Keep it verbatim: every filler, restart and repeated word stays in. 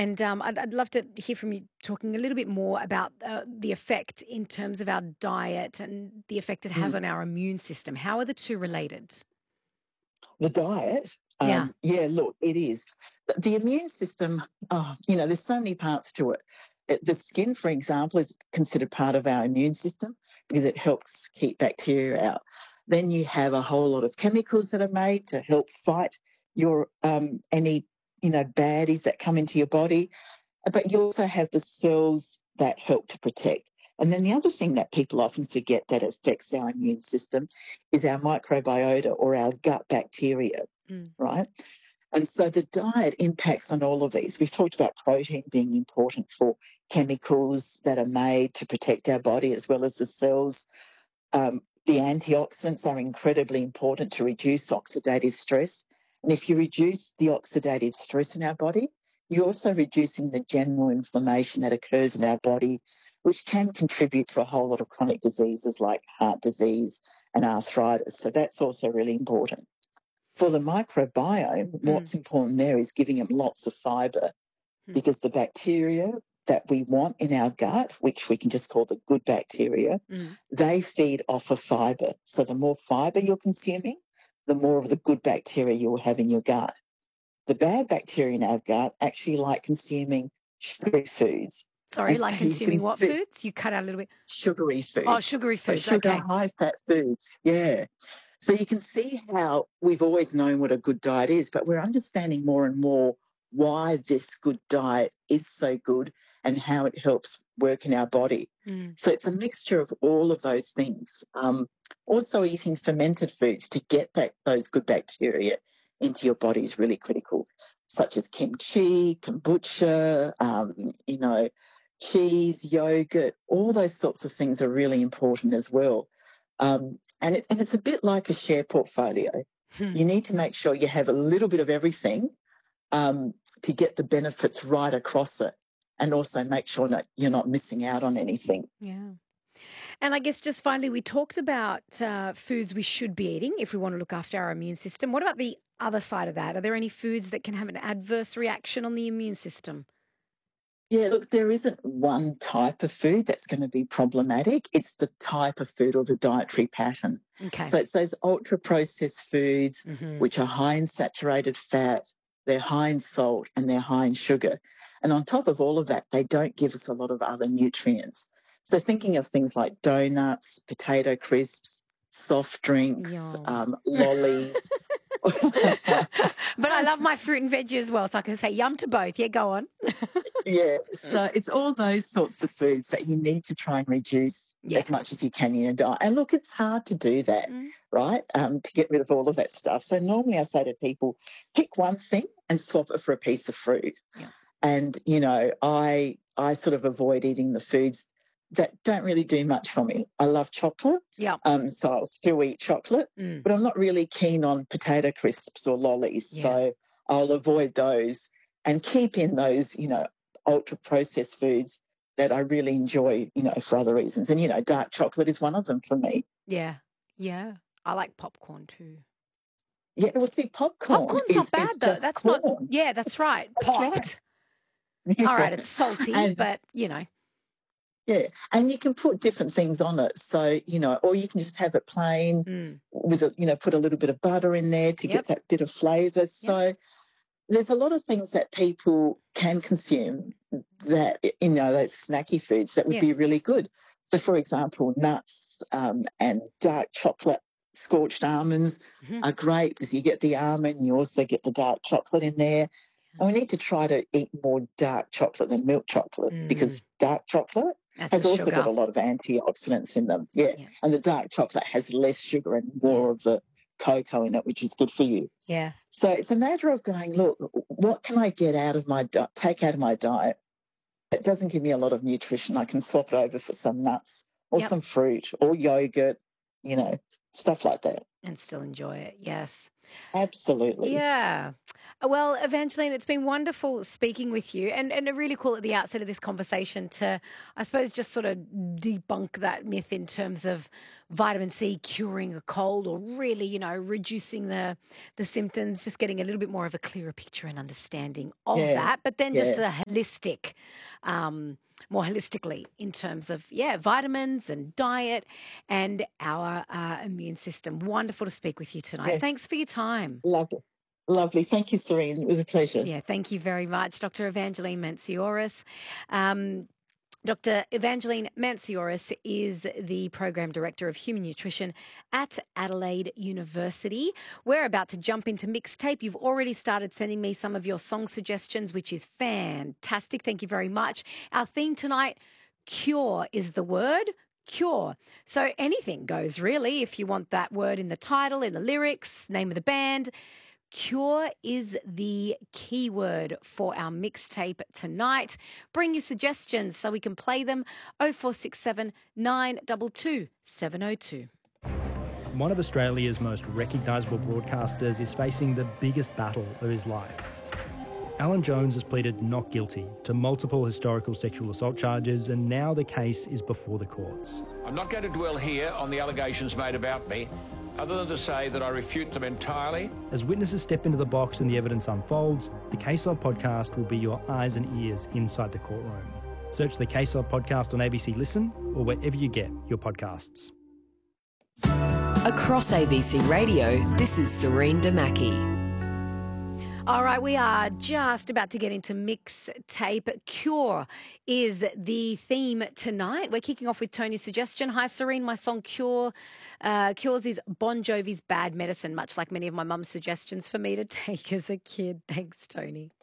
And um, I'd, I'd love to hear from you talking a little bit more about uh, the effect in terms of our diet and the effect it has Mm. on our immune system. How are the two related? The diet, Yeah. um, yeah, look, it is. The the immune system, oh, you know, there's so many parts to it. It- The skin, for example, is considered part of our immune system because it helps keep bacteria out. Then you have a whole lot of chemicals that are made to help fight your um, any you know baddies that come into your body. But you also have the cells that help to protect. And then the other thing that people often forget that affects our immune system is our microbiota or our gut bacteria, Mm. right? And so the diet impacts on all of these. We've talked about protein being important for chemicals that are made to protect our body as well as the cells. Um, the antioxidants are incredibly important to reduce oxidative stress. And if you reduce the oxidative stress in our body, you're also reducing the general inflammation that occurs in our body, which can contribute to a whole lot of chronic diseases like heart disease and arthritis. So that's also really important. For the microbiome, Mm. what's important there is giving them lots of fibre Mm. because the bacteria that we want in our gut, which we can just call the good bacteria, Mm. they feed off of fibre. So the more fibre you're consuming, the more of the good bacteria you'll have in your gut. The bad bacteria in our gut actually like consuming sugary foods. Sorry, And like so you can consuming what see foods? You cut out a little bit. sugary Oh, foods. sugary So foods. sugar, Okay. high fat foods. Yeah. So you can see how we've always known what a good diet is, but we're understanding more and more why this good diet is so good and how it helps work in our body. Mm. So it's a mixture of all of those things. Um, also, eating fermented foods to get that those good bacteria into your body is really critical, such as kimchi, kombucha, um, you know, cheese, yogurt, all those sorts of things are really important as well. Um, and, it, and it's a bit like a share portfolio. Hmm. You need to make sure you have a little bit of everything um, to get the benefits right across it, and also make sure that you're not missing out on anything. Yeah. And I guess just finally, we talked about uh, foods we should be eating if we want to look after our immune system. What about the other side of that? Are there any foods that can have an adverse reaction on the immune system? Yeah, look, there isn't one type of food that's going to be problematic. It's the type of food or the dietary pattern. Okay. So it's those ultra processed foods Hmm. which are high in saturated fat, they're high in salt, and they're high in sugar. And on top of all of that, they don't give us a lot of other nutrients. So thinking of things like donuts, potato crisps, soft drinks, Yum. um, lollies. But I love my fruit and veggie as well, so I can say yum to both. Yeah, go on. Yeah, so it's all those sorts of foods that you need to try and reduce Yeah. as much as you can in your diet. And look, it's hard to do that, Mm. right? Um, to get rid of all of that stuff. So normally I say to people, pick one thing and swap it for a piece of fruit. Yeah. And you know, I I sort of avoid eating the foods that don't really do much for me. I love chocolate, Yeah. um, so I'll still eat chocolate, Mm. but I'm not really keen on potato crisps or lollies. Yeah. So I'll avoid those and keep in those, you know, ultra processed foods that I really enjoy, you know, for other reasons. And you know, dark chocolate is one of them for me. Yeah. Yeah. I like popcorn too. Yeah, well, see, popcorn Popcorn's not is bad is though. just That's not, corn. yeah, that's That's, right. that's right. Popped. All Yeah. right. It's salty, And but you know. yeah, and you can put different things on it. So, you know, or you can just have it plain Mm. with a, you know, put a little bit of butter in there to Yep. get that bit of flavour. Yep. So there's a lot of things that people can consume that, you know, those snacky foods that would Yeah. be really good. So, for example, nuts um, and dark chocolate, scorched almonds Mhm. are great because you get the almond, you also get the dark chocolate in there. And we need to try to eat more dark chocolate than milk chocolate Mm. because dark chocolate That's the has also got sugar. a lot of antioxidants in them. Yeah. Yeah. And the dark chocolate has less sugar and Yeah. more of the cocoa in it, which is good for you. Yeah. So it's a matter of going, look, what can I get out of my di- take out of my diet that doesn't give me a lot of nutrition? I can swap it over for some nuts or Yep. some fruit or yogurt, you know, stuff like that. And still enjoy it. Yes. Absolutely. Yeah. Uh, Well, Evangeline, it's been wonderful speaking with you, and, and really cool at the outset of this conversation to, I suppose, just sort of debunk that myth in terms of vitamin C curing a cold or really, you know, reducing the the symptoms, just getting a little bit more of a clearer picture and understanding of Yeah. that, but then just Yeah. a holistic, um, more holistically in terms of, yeah, vitamins and diet and our uh, immune system. Wonderful to speak with you tonight. Yeah. Thanks for your time. Lovely. Lovely. Thank you, Serene. It was a pleasure. Yeah, thank you very much, Doctor Evangeline Mancioris. Um, Doctor Evangeline Mancioris is the Program Director of Human Nutrition at Adelaide University. We're about to jump into Mixtape. You've already started sending me some of your song suggestions, which is fantastic. Thank you very much. Our theme tonight, cure, is the word. Cure. So anything goes, really, if you want that word in the title, in the lyrics, name of the band. Cure is the keyword for our mixtape tonight. Bring your suggestions so we can play them. oh four six seven, nine two two, seven oh two. One of Australia's most recognisable broadcasters is facing the biggest battle of his life. Alan Jones has pleaded not guilty to multiple historical sexual assault charges, and now the case is before the courts. I'm not going to dwell here on the allegations made about me, other than to say that I refute them entirely. As witnesses step into the box and the evidence unfolds, the Case Of podcast will be your eyes and ears inside the courtroom. Search the Case Of podcast on A B C Listen or wherever you get your podcasts. Across A B C Radio, this is Serene Damaki. All right, we are just about to get into Mixtape. Cure is the theme tonight. We're kicking off with Tony's suggestion. Hi, Serene. My song Cure uh, Cures is Bon Jovi's Bad Medicine, much like many of my mum's suggestions for me to take as a kid. Thanks, Tony.